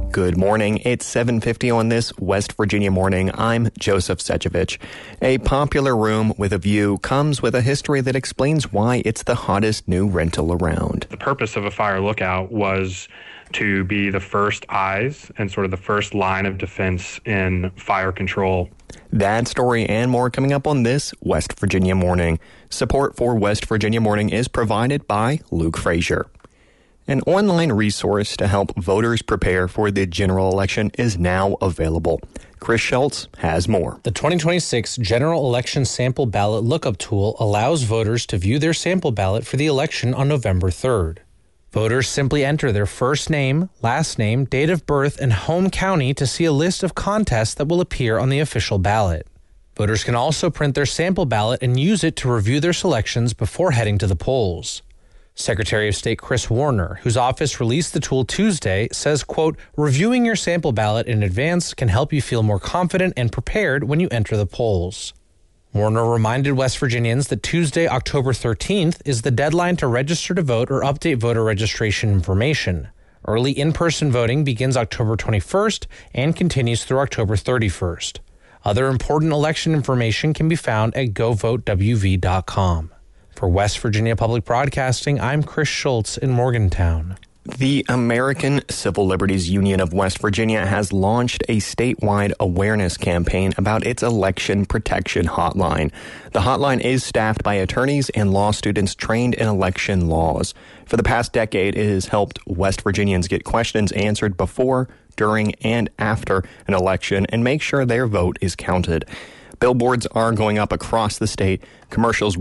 Good morning. It's 7:50 on this West Virginia morning. I'm Joseph Sejovich. A popular room with a view comes with a history that explains why it's the hottest new rental around. The purpose of a fire lookout was to be the first eyes and sort of the first line of defense in fire control. That story and more coming up on this West Virginia morning. Support for West Virginia Morning is provided by Luke Frazier. An online resource to help voters prepare for the general election is now available. Chris Schultz has more. The 2026 General Election Sample Ballot Lookup Tool allows voters to view their sample ballot for the election on November 3rd. Voters simply enter their first name, last name, date of birth, and home county to see a list of contests that will appear on the official ballot. Voters can also print their sample ballot and use it to review their selections before heading to the polls. Secretary of State Chris Warner, whose office released the tool Tuesday, says, quote, reviewing your sample ballot in advance can help you feel more confident and prepared when you enter the polls. Warner reminded West Virginians that Tuesday, October 13th, is the deadline to register to vote or update voter registration information. Early in-person voting begins October 21st and continues through October 31st. Other important election information can be found at govotewv.com. For West Virginia Public Broadcasting, I'm Chris Schultz in Morgantown. The American Civil Liberties Union of West Virginia has launched a statewide awareness campaign about its election protection hotline. The hotline is staffed by attorneys and law students trained in election laws. For the past decade, it has helped West Virginians get questions answered before, during, and after an election and make sure their vote is counted. Billboards are going up across the state. Commercials